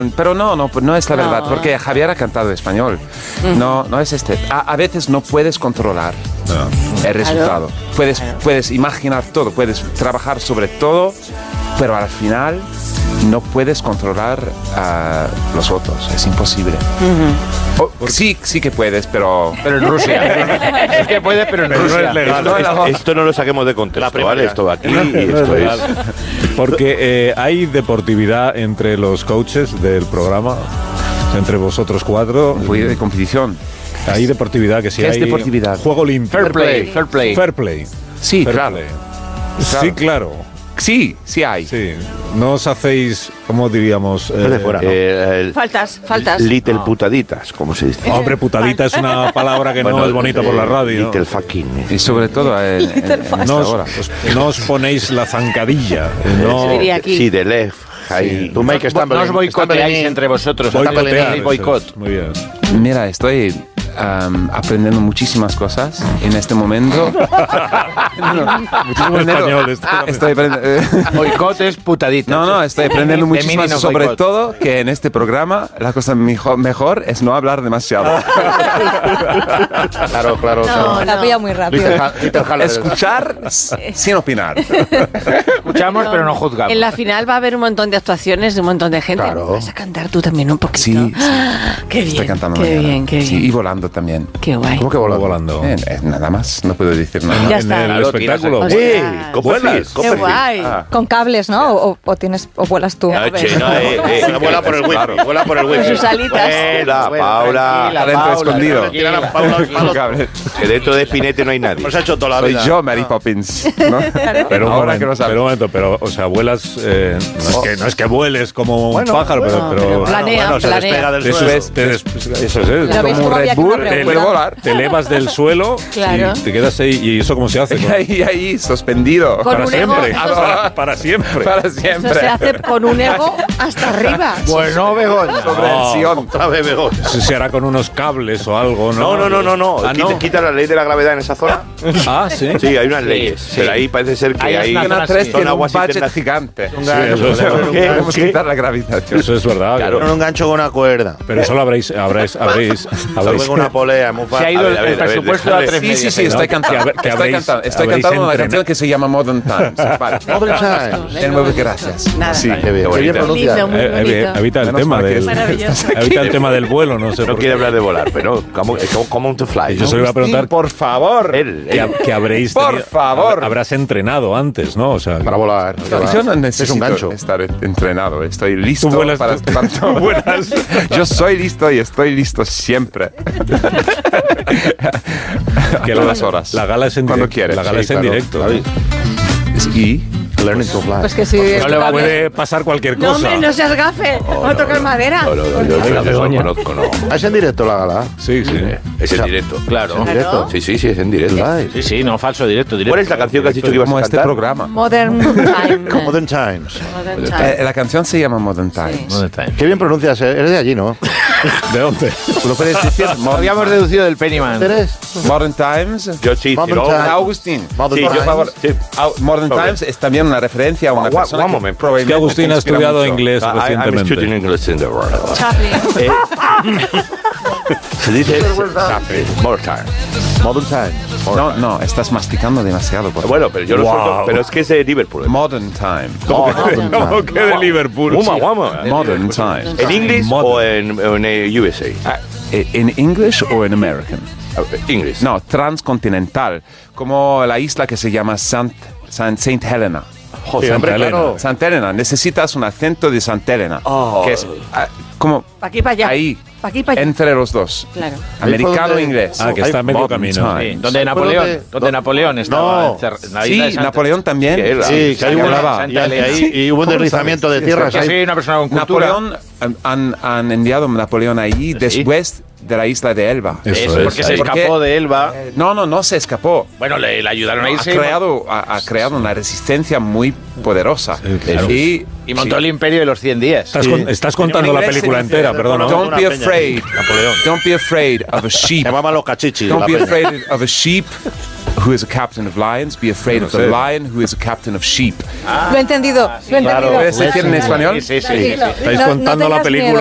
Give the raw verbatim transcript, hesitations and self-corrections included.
Pero no, no, no es la No. verdad, porque Javier ha cantado español. Mm. No, no es este. A, a veces no puedes controlar No. el resultado. Puedes, Claro. puedes imaginar todo, puedes trabajar sobre todo, pero al final no puedes controlar a los otros. Es imposible. O- sí, sí que puedes, pero... Pero en Rusia. Sí que puede, pero en Pero no Rusia. es legal. Esto, esto- esto no lo saquemos de contexto, ¿vale? Esto va aquí y esto es... Porque eh, hay deportividad entre los coaches del programa, entre vosotros cuatro. Voy de competición. Hay deportividad, que si ¿Qué es hay deportividad? Juego limpio. Fair play, fair play. Fair play. Sí, Fair claro. play. Claro. Sí, claro. Sí, sí hay. Sí. No os hacéis, ¿cómo diríamos? de fuera, ¿no? Eh, el- Faltas, faltas. Little putaditas, como se dice. Hombre, putadita es una palabra que Bueno, no es bonita por la eh, radio. Little fucking. Y sobre todo en, en- en esta No os, hora. os- no os ponéis la zancadilla. No, Se diría aquí. Sí, de left. Ahí. To make No stumbling. os boicoteáis stumbling entre vosotros. boicotear, Hacéis eso boicot. es. Muy bien. Mira, estoy um, aprendiendo muchísimas cosas en este momento. Muchísimo español. esto también. Estoy aprendiendo... Boicot es putadita. No, no, estoy aprendiendo De muchísimas, mini no sobre boicot. todo que en este programa la cosa mejor, mejor es no hablar demasiado. Claro, claro. No, La pilla muy rápido. Little, Ha- Little Haller. Escuchar s- sin opinar. Escuchamos, pero no juzgamos. En la final va a haber un montón de actuaciones de un montón de gente. Claro. ¿Vas a cantar tú también un poquito? Sí, sí. Ah, qué bien, Estoy cantando qué mañana. bien, qué Sí, bien. y volando también. Qué guay. ¿Cómo que Volando. volando? volando. Eh, eh, nada más, no puedo decir nada. Ya en está. el Claro, espectáculo. tiras- ¡Eh! Ostras. Copperfield, Qué Copperfield. guay. Ah. Con cables, ¿no? O, o tienes, o vuelas tú. No, che, no, eh, eh, Se vuela por el wifi. Claro. Vuela por el Con wifi. sus alitas. Vuela, Paula. tranquila, Adentro Paula, escondido. tranquila. Tira la Paula al palo. Cable. Que dentro de Spinete no hay nadie. Hemos hecho toda la Soy vida. yo, Mary Poppins. ¿no? Pero un, Ahora momento, que lo sabes. pero un momento, pero, o sea, vuelas. eh, no, es que, no es que vueles como un Bueno, pájaro, bueno, pero. pero planea, Bueno, se planea. despega del eso suelo. es, te des- eso es, ¿eh? Pero veis Como cómo un había Red aquí una Bull, pregunta. puede volar. te elevas del suelo Claro. y te quedas ahí. ¿Y eso cómo se hace? Y ahí, ahí, suspendido. Con para un ego, siempre. eso Para, para siempre. Para Eso siempre. se hace con un ego hasta arriba. Bueno, Begoña. Sobre el No. Sion. Otra vez, Begón. Eso se hará con unos cables o algo, ¿no? No, no, no, no, no. Ah, Quita, no. quita la ley de la gravedad en esa zona. Ah, sí. Sí, hay unas leyes. sí. Pero ahí parece ser que Ahí es hay. una Antena zona tres así. tiene Son un aguas budget internas. gigante. Un Sí, gancho. eso es- Poner un ¿Qué? gancho. Podemos ¿Qué? quitar la gravitación. Eso es verdad. Claro. Poner un gancho con una cuerda. Pero eso lo habréis, habréis, habréis, habréis. Luego una polea, muy Se ha fácil. ido A ver, el, a ver, el a ver, presupuesto a déjale. tres Sí, sí, medias. sí, ¿no? estoy cantando. Que haber- que Estoy habréis- cantando, estoy habréis cantando una entrenado. canción que se llama Modern Times. Vale. Modern Times. Eh, muy gracias. Nada. Sí. Qué bien, qué bien pronunciado. Bonito, muy Eh, eh, bonito. evita el Menos tema mal que del, Maravilloso. evita el tema del vuelo, no sé No por quiere qué. hablar de volar, pero como, como, como to fly. Yo ¿no? se lo iba a preguntar Por favor. Él, que, él. que habréis Por tenido- favor. habrás entrenado antes, ¿no? O sea, Para volar. No, yo no necesito Es un gancho. estar entrenado, estoy listo Tú vuelas- para, para todo. vuelas. Yo soy listo y estoy listo siempre. que Todas las horas. La gala es en Cuando directo. quieres. La gala Sí, es en claro. directo. David. Y Learning to fly. Pues que sí. No le va- puede pasar cualquier No, cosa. hombre, no seas gafe. Vamos a tocar madera. No, no, no, yo yo no lo conozco, no. Ah, es en directo la gala. Sí, sí. Es en directo. Claro. ¿En directo? Sí, sí, sí, es en directo. Live. Sí, sí, no, falso, directo, directo. ¿Cuál es la canción que has dicho que ibas a como este cantar? programa. Modern Time. Modern Times. Modern Eh, Time. la canción se llama Modern Times. ¿Dónde está? Qué bien pronuncias, ¿eh? Eres de allí, ¿no? ¿De dónde? ¿Lo puedes decir? Lo habíamos deducido del Pennyman. ¿Eres? Modern Times. Yo sí, Modern no. Times. Agustín. Modern Sí, yo, Por Times. favor. Sí. Au- Modern Sobre. Times es también una referencia a una One- persona one que moment. probablemente Que Agustín te ha inspira estudiado mucho. inglés I- I'm recientemente. studying English in the world. Chaplin. Eh, se dice Chaplin, more time. Modern Times. No, no, estás masticando demasiado. por favor. Bueno, pero yo lo Wow. suelto, pero es que es de Liverpool. Modern Time. Modern ¿Cómo Times. que de Liverpool? Guama, guama. Modern Time. ¿En inglés Modern. o en, o en eh, U S A? Ah, eh, ¿En English o en American? English. No, transcontinental. Como la isla que se llama Sant, Sant, Saint Helena. Joder, Sí, hombre, Santa Elena. claro. Santa Elena. Necesitas un acento de Santa Elena. Oh. Que es ah, como Pa' aquí, pa' allá. ahí. Pa' aquí, pa' allá. Entre los dos. Claro. Americano donde- e inglés. Ah, que está a medio Modern camino. Times. Sí, donde Fue Napoleón, donde- donde Napoleón estaba No. encer- en la Sí, isla de Santa- Napoleón también. Que era- Sí, que hay que una, hablaba. y, hay- ahí- y hubo un ¿Cómo deslizamiento sabes? de Sí, tierras Que ahí. soy una persona con cultura. Napoleón, han, han enviado a Napoleón allí después de la isla de Elba. Eso Eso, es. porque se Porque- escapó de Elba. No, no, no se escapó. Bueno, le, le ayudaron a Ha irse. creado, ha, ha creado una resistencia muy poderosa. Sí, claro. Y, Y montó sí. el imperio de los cien días. Estás, con- estás contando En la inglés película se dice- entera, perdona. Bueno, Don't una be peña. afraid. Napoleón. Don't be afraid of a sheep. Llamaban los cachichis. Don't la be peña. afraid of a sheep who is a captain of lions. Be afraid No of the sé. lion who is a captain of sheep. Lo he entendido, lo he claro. entendido. ¿Puedes decir en español? Sí, sí, sí, sí. Tranquilo. Estáis No- no contando la tengas película miedo.